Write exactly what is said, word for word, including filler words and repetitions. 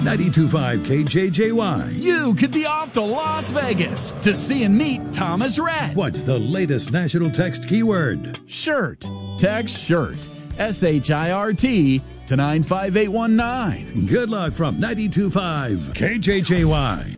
ninety-two point five K J J Y. You could be off to Las Vegas to see and meet Thomas Rhett. What's the latest national text keyword? Shirt. Text SHIRT. S H I R T to nine five eight one nine. Good luck from ninety-two point five K J J Y.